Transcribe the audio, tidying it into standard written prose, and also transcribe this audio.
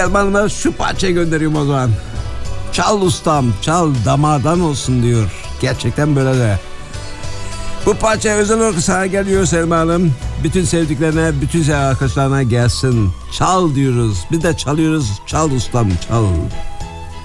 Selma Hanım'a şu parçayı gönderiyorum o zaman. Çal ustam, çal damardan olsun diyor. Gerçekten böyle de. Bu parça özel olarak sana geliyor Selma Hanım. Bütün sevdiklerine, bütün arkadaşlarına gelsin. Çal diyoruz. Biz de çalıyoruz. Çal ustam, çal.